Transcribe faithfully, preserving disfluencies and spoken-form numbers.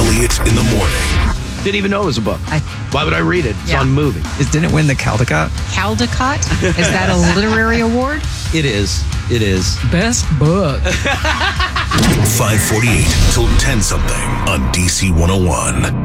Elliott in the morning. Didn't even know it was a book. I, Why would I read it? It's Yeah. on movie. It didn't win the Caldecott? Caldecott? Is that a literary award? It is. It is. Best book. five forty-eight till ten something on D C one oh one.